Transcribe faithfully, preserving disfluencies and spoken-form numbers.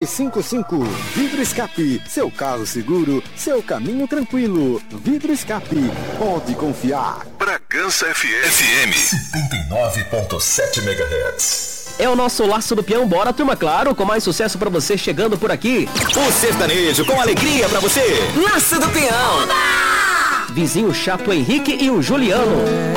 cinco cinco. Vidro Escape, seu carro seguro, seu caminho tranquilo. Vidro Escape, pode confiar. Bragança F M setenta e nove ponto sete megahertz. É o nosso Laço do Peão. Bora, turma, claro, com mais sucesso pra você chegando por aqui. O sertanejo com alegria pra você. Laço do Peão. Vizinho chato Henrique e o Juliano.